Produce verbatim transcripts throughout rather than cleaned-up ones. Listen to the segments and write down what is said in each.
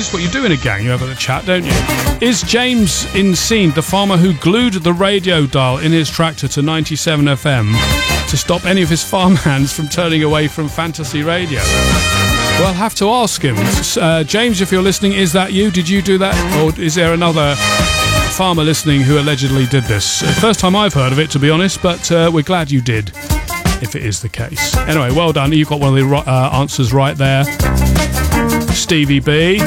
this is what you do in a gang. You have a chat, don't you? Is James Inseen the farmer who glued the radio dial in his tractor to ninety-seven F M to stop any of his farmhands from turning away from Fantasy Radio? Well, I'll have to ask him. Uh, James, if you're listening, is that you? Did you do that? Or is there another farmer listening who allegedly did this? First time I've heard of it, to be honest, but uh, we're glad you did, if it is the case. Anyway, well done. You've got one of the uh, answers right there. Stevie B.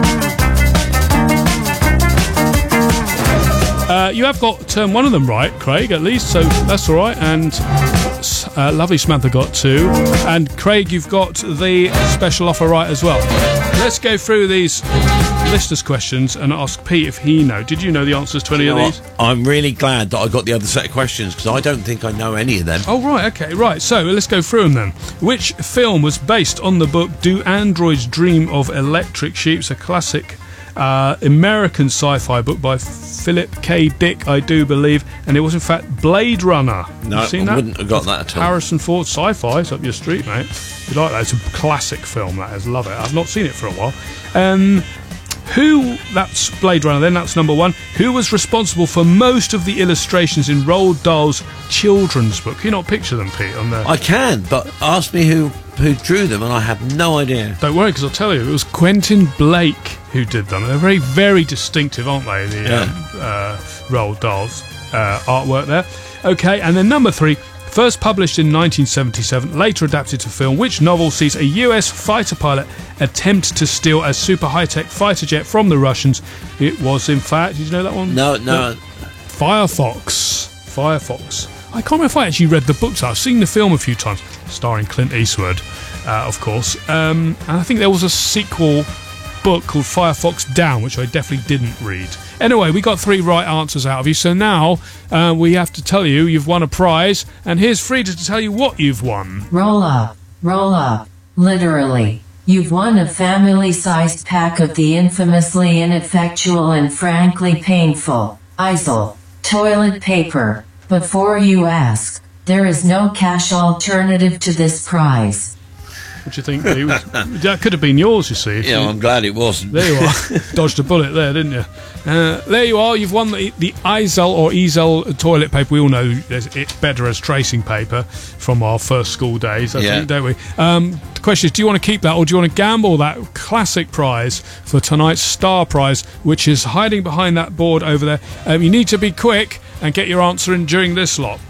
Uh, you have got um, one of them right, Craig, at least, so that's all right. And uh, lovely Samantha got two. And Craig, you've got the special offer right as well. Let's go through these listeners' questions and ask Pete if he knows. Did you know the answers to any you know of these? What? I'm really glad that I got the other set of questions because I don't think I know any of them. Oh, right, okay, right. So let's go through them then. Which film was based on the book Do Androids Dream of Electric Sheep? It's a classic uh, American sci-fi book by Philip K. Dick, I do believe, and it was in fact Blade Runner. No, you seen I that? wouldn't have got that at all. Harrison Ford, sci-fi, it's up your street, mate. You like that? It's a classic film, that is. Love it. I've not seen it for a while. Um... Who, that's Blade Runner then, that's number one. Who was responsible for most of the illustrations in Roald Dahl's children's book? Can you not picture them, Pete? On the... I can, but ask me who, who drew them and I have no idea. Don't worry, because I'll tell you, it was Quentin Blake who did them. They're very, very distinctive, aren't they, the yeah. um, uh, Roald Dahl's uh, artwork there. Okay, and then number three. First published in nineteen seventy-seven, later adapted to film, which novel sees a U S fighter pilot attempt to steal a super high-tech fighter jet from the Russians? It was, in fact, did you know that one? No, no. Firefox. Firefox. I can't remember if I actually read the books. I've seen the film a few times, starring Clint Eastwood, uh, of course. Um, and I think there was a sequel book called Firefox Down, which I definitely didn't read. Anyway, we got three right answers out of you, so now uh, we have to tell you you've won a prize, and here's Frida to tell you what you've won. Roll up, roll up, literally. You've won a family-sized pack of the infamously ineffectual and frankly painful Izal toilet paper. Before you ask, there is no cash alternative to this prize. What do you think? It was, that could have been yours, you see. Yeah, you, I'm glad it wasn't. There you are. Dodged a bullet there, didn't you? Uh, there you are. You've won the, the Izal or Ezel toilet paper. We all know it's better as tracing paper from our first school days, I yeah. think, don't we? Um, the question is, do you want to keep that or do you want to gamble that classic prize for tonight's star prize, which is hiding behind that board over there? Um, you need to be quick and get your answer in during this lot.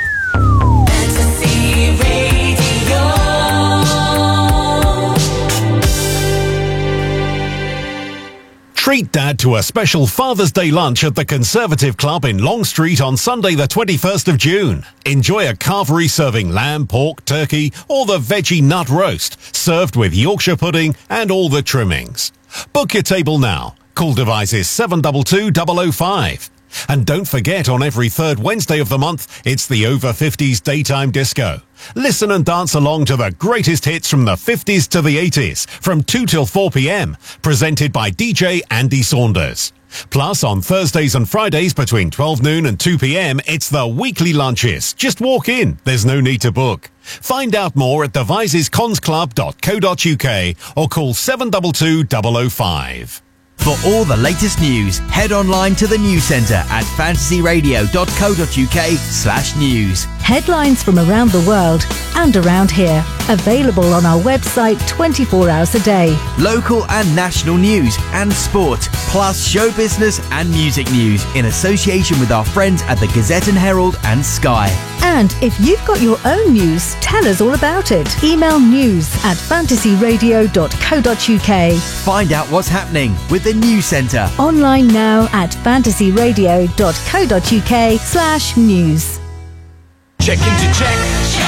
Treat Dad to a special Father's Day lunch at the Conservative Club in Long Street on Sunday the twenty-first of June. Enjoy a carvery serving lamb, pork, turkey or the veggie nut roast, served with Yorkshire pudding and all the trimmings. Book your table now. Call Devices seven two two zero zero five. And don't forget, on every third Wednesday of the month, it's the Over fifties Daytime Disco. Listen and dance along to the greatest hits from the fifties to the eighties, from two till four p.m, presented by D J Andy Saunders. Plus, on Thursdays and Fridays between twelve noon and two p.m, it's the weekly lunches. Just walk in. There's no need to book. Find out more at devices cons club dot co dot uk or call seven two two zero zero five. For all the latest news, head online to the news centre at fantasy radio dot co dot uk slash news. Headlines from around the world and around here. Available on our website twenty-four hours a day. Local and national news and sport, plus show business and music news in association with our friends at the Gazette and Herald and Sky. And if you've got your own news, tell us all about it. Email news at fantasy radio dot co dot uk. Find out what's happening with the News Centre. Online now at fantasy radio dot co dot uk slash news. Check into check,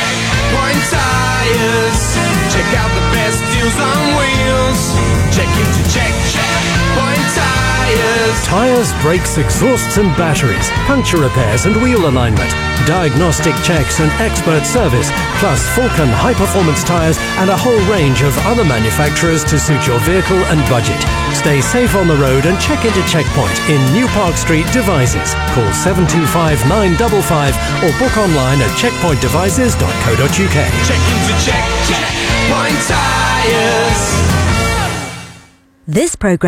Point Tires. Check out the best deals on wheels. Check into check, Point Tires. Tyres, brakes, exhausts and batteries, puncture repairs and wheel alignment, diagnostic checks and expert service, plus Falcon high-performance tyres and a whole range of other manufacturers to suit your vehicle and budget. Stay safe on the road and check into Checkpoint in New Park Street, Devizes. Call seven two five nine five five or book online at checkpoint devices dot co dot uk. Check into check, Point Tires. This program